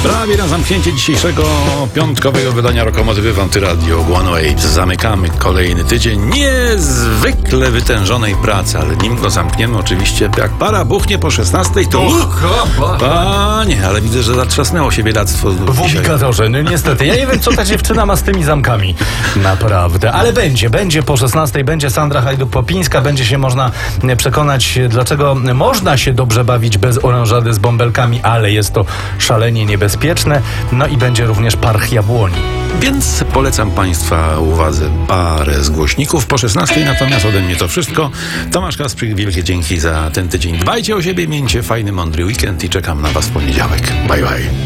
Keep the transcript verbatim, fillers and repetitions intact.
Prawie na zamknięcie dzisiejszego piątkowego wydania Lokomotywy w Antyradio One Waves zamykamy kolejny tydzień niezwykle wytężonej pracy, ale nim go zamkniemy oczywiście, jak para buchnie po szesnastej, to... Och, Panie, ale widzę, że zatrzasnęło się biedactwo znów w dzisiaj. ubikatorze, no niestety. Ja nie wiem, co ta dziewczyna ma z tymi zamkami. Naprawdę. Ale będzie, będzie po szesnastej, będzie Sandra Hajduk-Popińska, będzie się można przekonać, dlaczego można się dobrze bawić bez orężady z bąbelkami, ale jest to szalenie niebezpieczne. No i będzie również parch jabłoni. Więc polecam Państwa uwadze parę z głośników po szesnastej, natomiast ode mnie to wszystko. Tomasz Kasprzyk, wielkie dzięki za ten tydzień. Dbajcie o siebie, miejcie fajny, mądry weekend i czekam na Was w poniedziałek. Bye, bye.